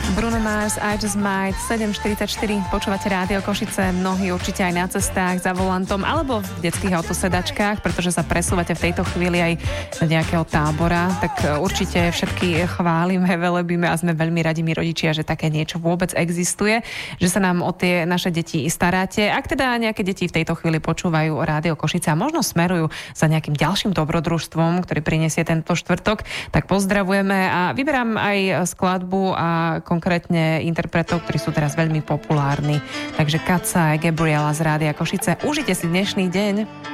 Bruno Mars, I Just Might, 7.44, počúvate Rádio Košice, mnohí určite aj na cestách, za volantom, alebo v detských autosedačkách, pretože sa presúvate v tejto chvíli aj do nejakého tábora, tak určite všetky chválime, velebíme a sme veľmi radi my rodičia, že také niečo vôbec existuje, že sa nám o tie naše deti staráte. Ak teda nejaké deti v tejto chvíli počúvajú Rádio Košice a možno smerujú za nejakým ďalším dobrodružstvom, ktorý prinesie tento štvrtok, tak pozdravujeme a vyberám aj skladbu a konkrétne interpretov, ktorí sú teraz veľmi populárni. Takže Kaca a Gabriela z Rádia Košice. Užite si dnešný deň.